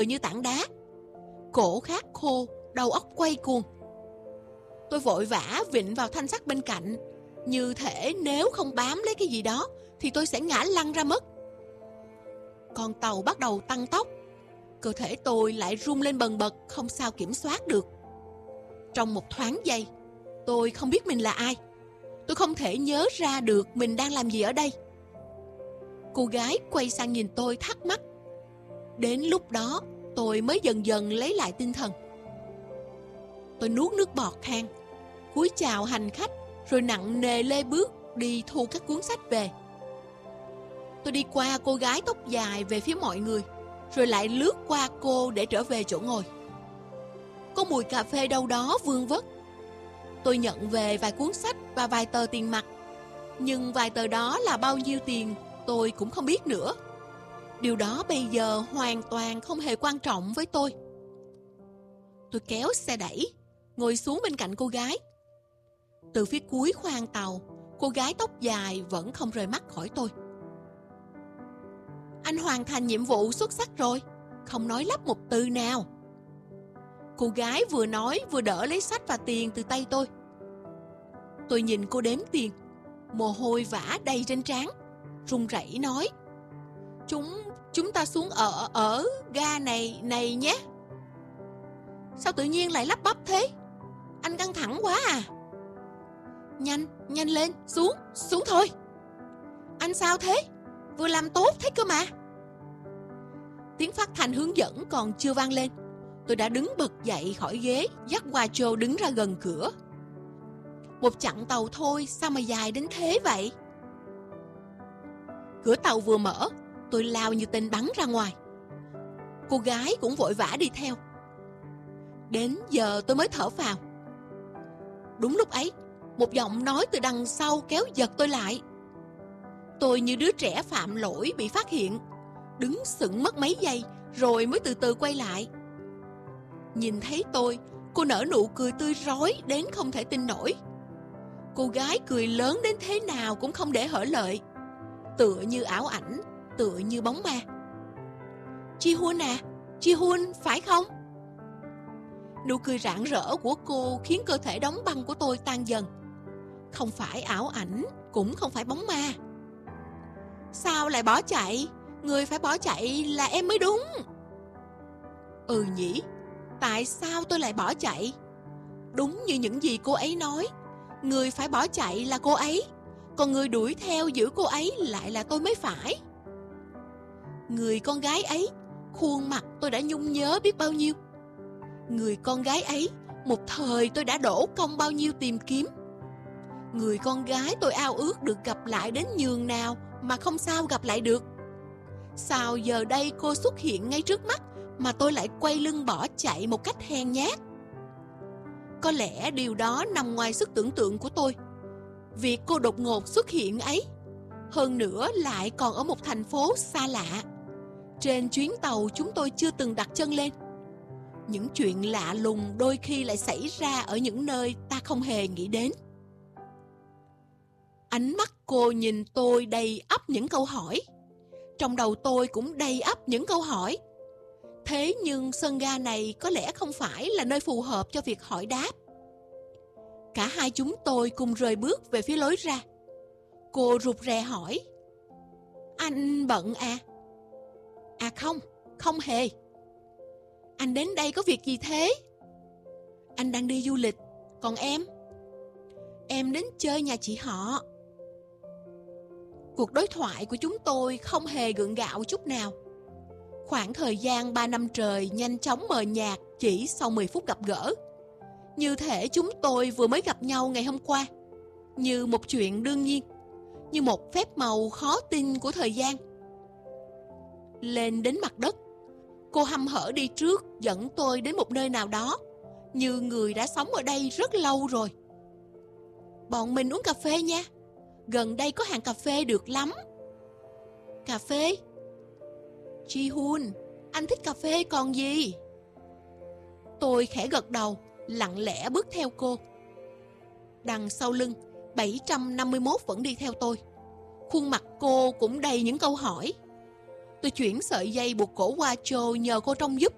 như tảng đá, cổ khát khô, đầu óc quay cuồng. Tôi vội vã vịn vào thanh sắt bên cạnh, như thể nếu không bám lấy cái gì đó thì tôi sẽ ngã lăn ra mất. Con tàu bắt đầu tăng tốc, cơ thể tôi lại rung lên bần bật, không sao kiểm soát được. Trong một thoáng giây, tôi không biết mình là ai. Tôi không thể nhớ ra được mình đang làm gì ở đây. Cô gái quay sang nhìn tôi thắc mắc. Đến lúc đó, tôi mới dần dần lấy lại tinh thần. Tôi nuốt nước bọt khan, cúi chào hành khách, rồi nặng nề lê bước đi thu các cuốn sách về. Tôi đi qua cô gái tóc dài về phía mọi người, rồi lại lướt qua cô để trở về chỗ ngồi. Có mùi cà phê đâu đó vương vất. Tôi nhận về vài cuốn sách và vài tờ tiền mặt, nhưng vài tờ đó là bao nhiêu tiền tôi cũng không biết nữa. Điều đó bây giờ hoàn toàn không hề quan trọng với tôi. Tôi kéo xe đẩy, ngồi xuống bên cạnh cô gái. Từ phía cuối khoang tàu, cô gái tóc dài vẫn không rời mắt khỏi tôi. Anh hoàn thành nhiệm vụ xuất sắc rồi, không nói lắp một từ nào. Cô gái vừa nói vừa đỡ lấy sách và tiền từ tay tôi. Tôi nhìn cô đếm tiền, mồ hôi vã đầy trên trán, run rẩy nói: Chúng ta xuống ở ga này nhé. Sao tự nhiên lại lắp bắp thế? Anh căng thẳng quá à? Nhanh lên, xuống thôi. Anh sao thế? Vừa làm tốt thế cơ mà. Tiếng phát thanh hướng dẫn còn chưa vang lên, tôi đã đứng bật dậy khỏi ghế, dắt Guacho đứng ra gần cửa. Một chặng tàu thôi, sao mà dài đến thế vậy? Cửa tàu vừa mở, tôi lao như tên bắn ra ngoài. Cô gái cũng vội vã đi theo. Đến giờ tôi mới thở phào. Đúng lúc ấy, một giọng nói từ đằng sau kéo giật tôi lại. Tôi như đứa trẻ phạm lỗi bị phát hiện, đứng sững mất mấy giây rồi mới từ từ quay lại. Nhìn thấy tôi, cô nở nụ cười tươi rói đến không thể tin nổi. Cô gái cười lớn đến thế nào cũng không để hở lợi, tựa như ảo ảnh, tựa như bóng ma. Ji-hun à, Ji-hun phải không? Nụ cười rạng rỡ của cô khiến cơ thể đóng băng của tôi tan dần. Không phải ảo ảnh, cũng không phải bóng ma. Sao lại bỏ chạy? Người phải bỏ chạy là em mới đúng. Ừ nhỉ, tại sao tôi lại bỏ chạy? Đúng như những gì cô ấy nói, người phải bỏ chạy là cô ấy, còn người đuổi theo giữ cô ấy lại là tôi mới phải. Người con gái ấy, khuôn mặt tôi đã nhung nhớ biết bao nhiêu. Người con gái ấy, một thời tôi đã đổ công bao nhiêu tìm kiếm. Người con gái tôi ao ước được gặp lại đến nhường nào mà không sao gặp lại được. Sao giờ đây cô xuất hiện ngay trước mắt mà tôi lại quay lưng bỏ chạy một cách hèn nhát? Có lẽ điều đó nằm ngoài sức tưởng tượng của tôi. Việc cô đột ngột xuất hiện ấy, hơn nữa lại còn ở một thành phố xa lạ, trên chuyến tàu chúng tôi chưa từng đặt chân lên. Những chuyện lạ lùng đôi khi lại xảy ra ở những nơi ta không hề nghĩ đến. Ánh mắt cô nhìn tôi đầy ắp những câu hỏi. Trong đầu tôi cũng đầy ắp những câu hỏi. Thế nhưng sân ga này có lẽ không phải là nơi phù hợp cho việc hỏi đáp. Cả hai chúng tôi cùng rời bước về phía lối ra. Cô rụt rè hỏi: Anh bận à? À không hề. Anh đến đây có việc gì thế? Anh đang đi du lịch, còn em? Em đến chơi nhà chị họ. Cuộc đối thoại của chúng tôi không hề gượng gạo chút nào. Khoảng thời gian 3 năm trời nhanh chóng mờ nhạt chỉ sau 10 phút gặp gỡ. Như thể chúng tôi vừa mới gặp nhau ngày hôm qua. Như một chuyện đương nhiên, như một phép màu khó tin của thời gian. Lên đến mặt đất, cô hăm hở đi trước dẫn tôi đến một nơi nào đó, như người đã sống ở đây rất lâu rồi. Bọn mình uống cà phê nha. Gần đây có hàng cà phê được lắm. Cà phê? Ji-hun, anh thích cà phê còn gì? Tôi khẽ gật đầu, lặng lẽ bước theo cô. Đằng sau lưng, 751 vẫn đi theo tôi. Khuôn mặt cô cũng đầy những câu hỏi. Tôi chuyển sợi dây buộc cổ Guacho nhờ cô trông giúp.